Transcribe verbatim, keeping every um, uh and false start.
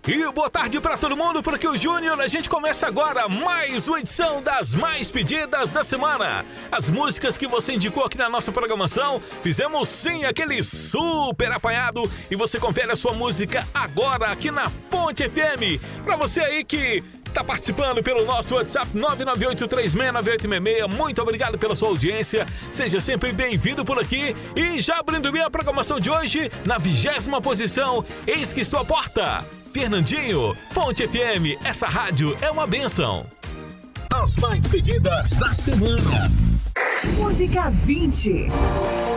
E boa tarde pra todo mundo, porque o Júnior, a gente começa agora mais uma edição das mais pedidas da semana. As músicas que você indicou aqui na nossa programação, fizemos sim aquele super apanhado e você confere a sua música agora aqui na Fonte F M. Pra você aí que tá participando pelo nosso WhatsApp nove nove oito três seis nove oito seis seis, muito obrigado pela sua audiência, seja sempre bem-vindo por aqui. E já abrindo bem a programação de hoje, na vigésima posição, eis que estou à porta, Fernandinho, Fonte F M, essa rádio é uma bênção. As mais pedidas da semana. Música vinte.